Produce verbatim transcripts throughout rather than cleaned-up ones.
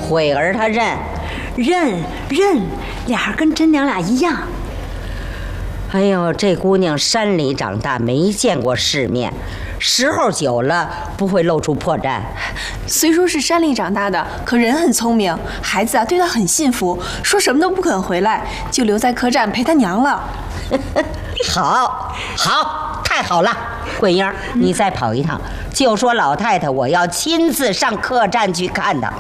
慧儿她认， 认认，俩人跟真娘俩一样。 哎呦，这姑娘山里长大，没见过世面，时候久了不会露出破绽。 虽说是山里长大的，可人很聪明，孩子啊对她很信服，说什么都不肯回来，就留在客栈陪她娘了。 好，好，太好了！桂英，你再跑一趟，就说老太太我要亲自上客栈去看她。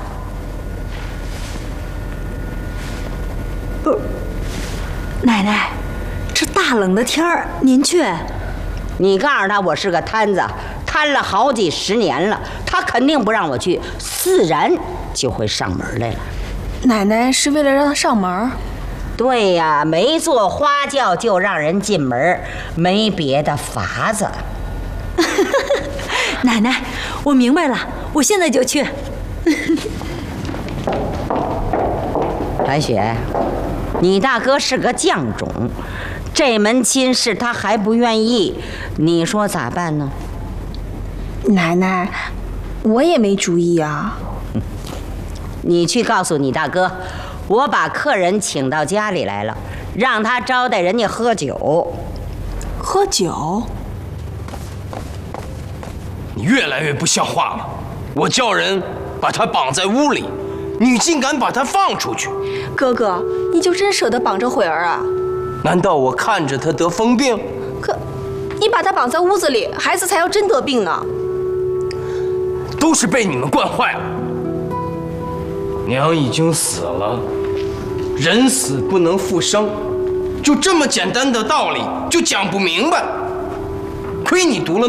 不，奶奶。这大冷的天儿，您去？ 你告诉他我是个摊子，摊了好几十年了，他肯定不让我去，自然就会上门来了。 奶奶是为了让他上门？ 对呀，没坐花轿就让人进门，没别的法子。 奶奶，我明白了，我现在就去。 白雪，你大哥是个犟种。这门亲事他还不愿意，你说咋办呢？ 奶奶，我也没主意啊。 你去告诉你大哥，我把客人请到家里来了，让他招待人家喝酒。 喝酒？ 你越来越不像话了！我叫人把他绑在屋里，你竟敢把他放出去！ 哥哥，你就真舍得绑着慧儿啊？ 难道我看着他得疯病？ 可，你把他绑在屋子里，孩子才要真得病呢。 都是被你们惯坏了。娘已经死了，人死不能复生，就这么简单的道理就讲不明白。亏你读了